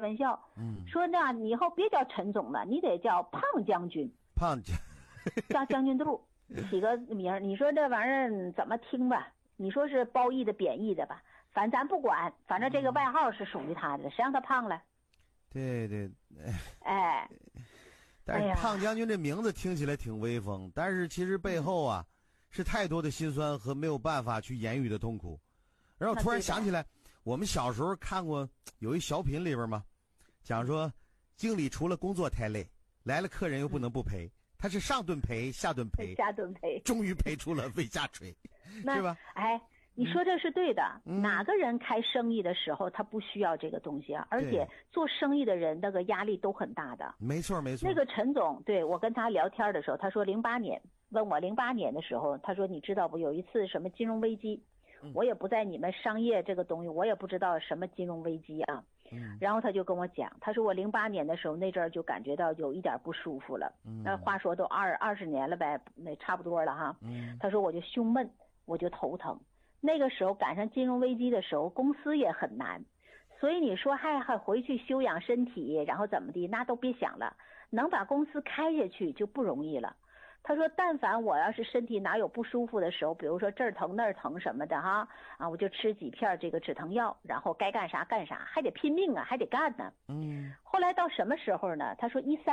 玩笑，说呢，你以后别叫陈总了，你得叫胖将军，叫将军肚，起个名儿。你说这玩意儿怎么听吧？你说是褒义的、贬义的吧？反正咱不管，反正这个外号是属于他的，谁让他胖了？ 对， 哎， 但是胖将军这名字听起来挺威风，但是其实背后啊，是太多的辛酸和没有办法去言语的痛苦。然后突然想起来，我们小时候看过有一小品里边嘛，讲说经理除了工作太累，来了客人又不能不陪，他是上顿陪下顿陪，终于陪出了胃下垂，是吧？ 哎，你说这是对的。哪个人开生意的时候他不需要这个东西啊？而且做生意的人那个压力都很大的。 没错。 那个陈总，对，我跟他聊天的时候，他说08年，问我08年的时候，他说你知道不？有一次什么金融危机，我也不在你们商业这个东西，我也不知道什么金融危机啊。然后他就跟我讲，他说我08年的时候那阵儿就感觉到有一点不舒服了。那话说都20年了呗，那差不多了哈。他说我就胸闷，我就头疼。那个时候赶上金融危机的时候，公司也很难，所以你说还回去休养身体，然后怎么的，那都别想了，能把公司开下去就不容易了。他说但凡我要是身体哪有不舒服的时候，比如说这儿疼那儿疼什么的哈，我就吃几片这个止疼药，然后该干啥干啥，还得拼命啊，还得干呢。后来到什么时候呢？他说13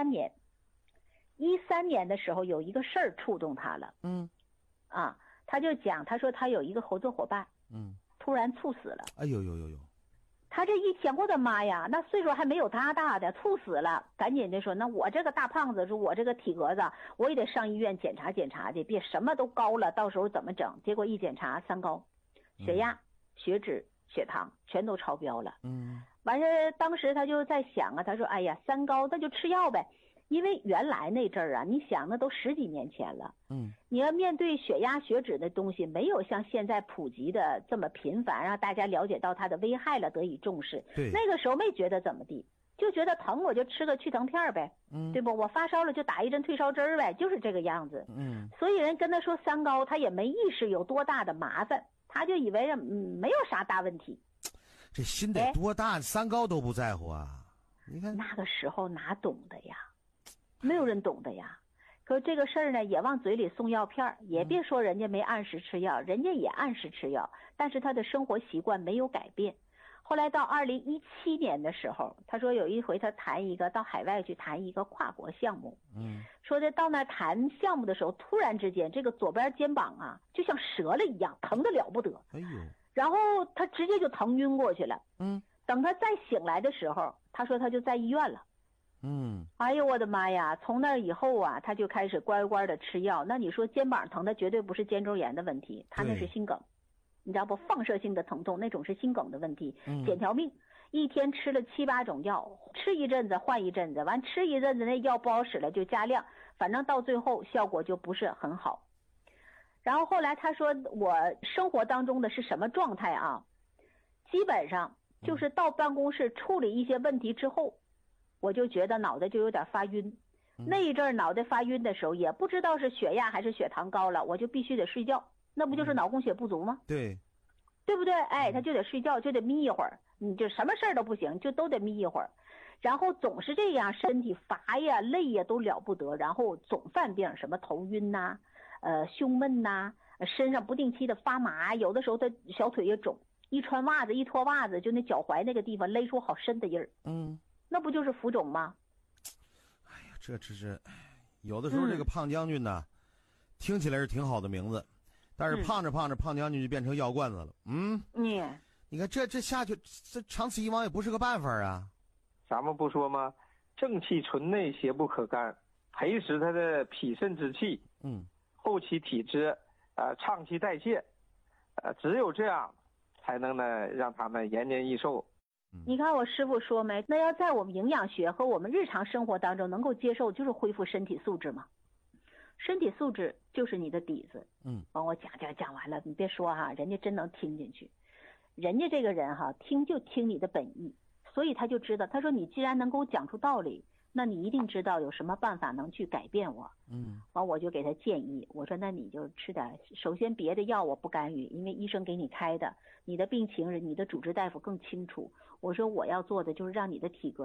年的时候有一个事儿触动他了。他就讲，他说他有一个合作伙伴，突然猝死了。 哎呦， 他这一想，我的妈呀，那岁数还没有他大的，猝死了，赶紧的说，那我这个大胖子，说我这个体格子，我也得上医院检查检查去，别什么都高了，到时候怎么整？结果一检查3高，血压、血脂、血糖全都超标了。完事当时他就在想啊，他说，哎呀，3高那就吃药呗。因为原来那阵儿啊，你想那都10几年前了，你要面对血压血脂的东西，没有像现在普及的这么频繁，让大家了解到它的危害了，得以重视。 对， 那个时候没觉得怎么地，就觉得疼我就吃个去疼片呗，对不？我发烧了就打一针退烧针呗，就是这个样子。所以人跟他说3高，他也没意识有多大的麻烦，他就以为没有啥大问题。 这心得多大，3高都不在乎啊！你看那个时候哪懂的呀？没有人懂的呀。可这个事儿呢，也往嘴里送药片，也别说人家没按时吃药，人家也按时吃药，但是他的生活习惯没有改变。后来到2017年的时候，他说有一回他到海外去谈一个跨国项目，说的到那谈项目的时候，突然之间这个左边肩膀啊就像折了一样，疼得了不得。 哎呦， 然后他直接就疼晕过去了。等他再醒来的时候，他说他就在医院了。哎呦我的妈呀，从那以后啊，他就开始乖乖的吃药。那你说肩膀疼，他绝对不是肩周炎的问题，他那是心梗，你知道不？放射性的疼痛那种是心梗的问题，捡条命。一天吃了7、8种药，吃一阵子换一阵子，完吃一阵子那药不好使了就加量，反正到最后效果就不是很好。然后后来他说我生活当中的是什么状态啊？基本上就是到办公室处理一些问题之后，我就觉得脑袋就有点发晕。那一阵脑袋发晕的时候，也不知道是血压还是血糖高了，我就必须得睡觉，那不就是脑供血不足吗？ 对不对？哎，他就得睡觉，就得眯一会儿，你就什么事儿都不行，就都得眯一会儿。然后总是这样，身体乏呀累呀都了不得，然后总犯病，什么头晕呐、胸闷呐、身上不定期的发麻，有的时候他小腿也肿，一穿袜子一脱袜子，就那脚踝那个地方勒出好深的印儿。那不就是浮肿吗？ 哎呀，这只是有的时候这个胖将军呢，听起来是挺好的名字，但是胖着胖着，胖将军就变成药罐子了。你看这下去，这长此以往也不是个办法啊。 咱们不说吗？正气存内，邪不可干，培实他的脾肾之气，后期体质，畅气代谢，只有这样，才能呢让他们延年益寿。 你看我师傅说没？那要在我们营养学和我们日常生活当中能够接受，就是恢复身体素质嘛。身体素质就是你的底子。帮我讲完了，你别说哈，人家真能听进去。人家这个人哈，听就听你的本意，所以他就知道，他说你既然能给我讲出道理，那你一定知道有什么办法能去改变我。完我就给他建议，我说那你就吃点，首先别的药我不干预，因为医生给你开的，你的病情你的主治大夫更清楚。我说我要做的就是让你的体格